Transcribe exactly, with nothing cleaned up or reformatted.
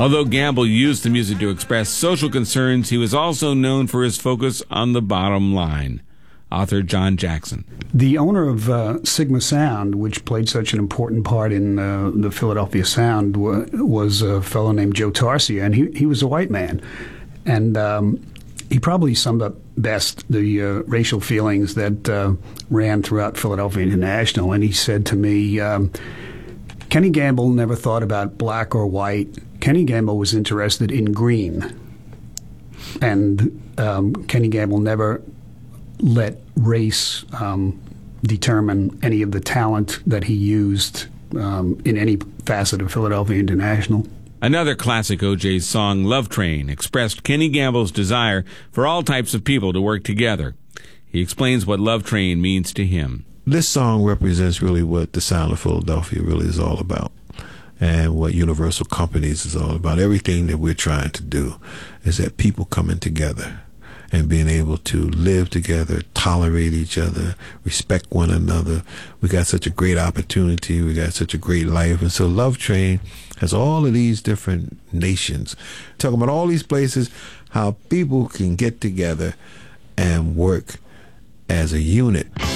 Although Gamble used the music to express social concerns, he was also known for his focus on the bottom line. Author John Jackson. The owner of uh, Sigma Sound, which played such an important part in uh, the Philadelphia Sound, w- was a fellow named Joe Tarsia, and he, he was a white man. And um, he probably summed up best the uh, racial feelings that uh, ran throughout Philadelphia International. And he said to me, um, Kenny Gamble never thought about black or white. Kenny Gamble was interested in green. And um, Kenny Gamble never let race um, determine any of the talent that he used um, in any facet of Philadelphia International. Another classic O J's song, Love Train, expressed Kenny Gamble's desire for all types of people to work together. He explains what Love Train means to him. This song represents really what the sound of Philadelphia really is all about, and what Universal Companies is all about. Everything that we're trying to do is that people coming together and being able to live together, tolerate each other, respect one another. We got such a great opportunity. We got such a great life. And so Love Train has all of these different nations, talking about all these places, how people can get together and work as a unit.